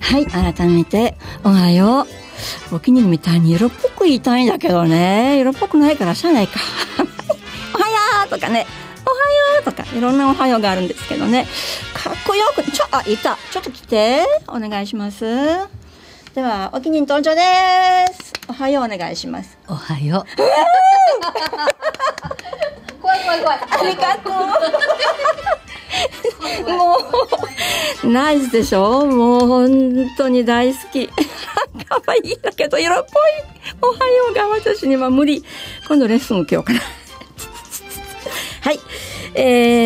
はい、改めておはよう。お気に入りみたいに色っぽく言いたいんだけどね、色っぽくないからしゃあないかおはようとかね、おはようとかいろんなおはようがあるんですけどね、かっこよくいた、ちょっと来てお願いします。ではお気に入り登場です。おはようお願いします。 おはよう怖いありがとうもうナイスでしょ。もう本当に大好きかわいいだけど色っぽいおはようが私には無理。今度レッスン受けようかなはい、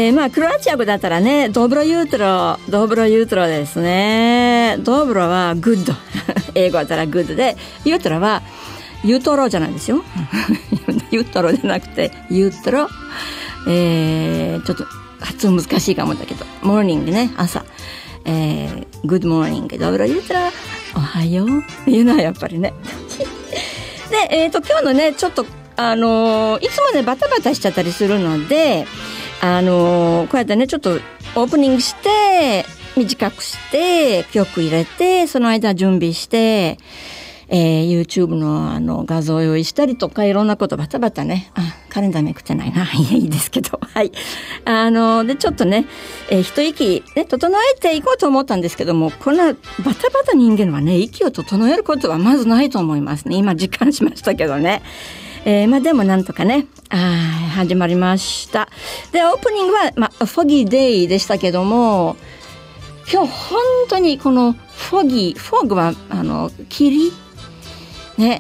まあクロアチア語だったらね、ドブロユートロですね。ドブロはグッド英語だったらグッドで、ユートロはユートロじゃないですよユートロじゃなくてユートロ、ちょっと発音難しいかもだけど、モーニングね、朝、グッドモーニング、ドブロユートロ、おはようっていうのはやっぱりねで、今日のね、ちょっといつもねバタバタしちゃったりするので、こうやってねちょっとオープニングして短くして曲入れて、その間準備して、YouTube の画像を用意したりとか、いろんなことバタバタね、カレンダーめくってないな、いいですけど、はいでちょっとね、一息ね整えていこうと思ったんですけども、こんなバタバタ人間はね息を整えることはまずないと思いますね。今実感しましたけどね。まあでもなんとかね、始まりました。でオープニングはフォギーデイでしたけども、今日本当にこのフォグは霧ね、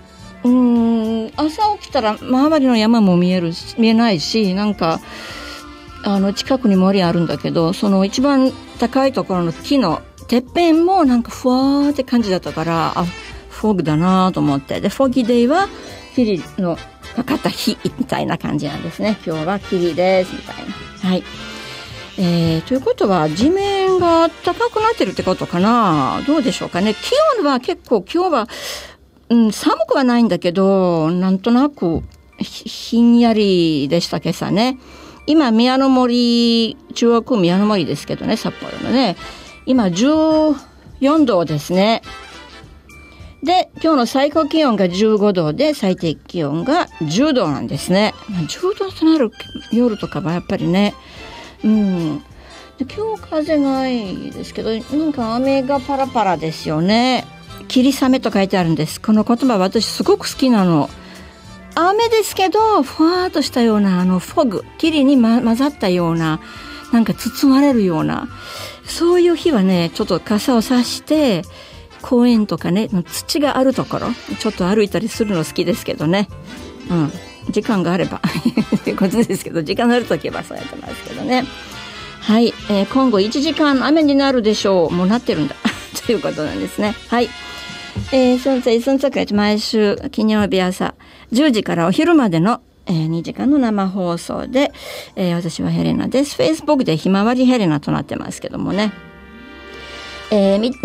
朝起きたら周りの山も見えないし、なんか近くに森あるんだけど、その一番高いところの木のてっぺんもなんかふわーって感じだったから、フォグだなと思って。でフォギーデイは霧のかかった日みたいな感じなんですね。今日は霧ですみたいな。はい。ということは地面が暖かくなってるってことかな。どうでしょうかね。気温は結構今日は、寒くはないんだけど、なんとなくひんやりでした今朝ね。今中央区宮の森ですけどね、札幌のね、今14度ですね。で今日の最高気温が15度で最低気温が10度なんですね。10度となる夜とかはやっぱりね、で今日風ないですけど、なんか雨がパラパラですよね。霧雨と書いてあるんです。この言葉私すごく好きなの。雨ですけどふわーっとしたようなフォグ、霧に、混ざったような、なんか包まれるような、そういう日はねちょっと傘を差して公園とかね、土があるところちょっと歩いたりするの好きですけどね、時間があればということですけど、時間があるときはそうやってますけどね。はい、今後1時間雨になるでしょう。もうなってるんだということなんですね。はい、現在毎週金曜日朝10時からお昼までの、2時間の生放送で、私はヘレナです。 Facebook でひまわりヘレナとなってますけどもね、